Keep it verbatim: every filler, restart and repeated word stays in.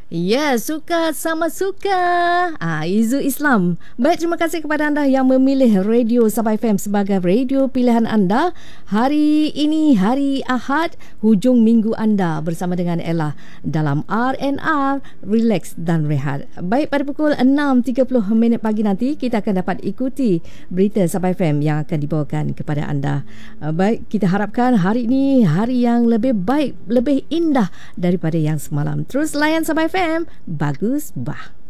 Ya, suka sama suka. Ah, Izu Islam. Baik, terima kasih kepada anda yang memilih Radio Sabah F M sebagai radio pilihan anda. Hari ini hari Ahad, hujung minggu anda bersama dengan Ella dalam R and R, Relax dan Rehat. Baik, pada pukul enam tiga puluh minit pagi nanti kita akan dapat ikuti berita Sabah F M yang akan dibawakan kepada anda. Baik, kita harapkan hari ini hari yang lebih baik, lebih indah daripada yang semalam. Terus layan Sabah F M. Bagus bah.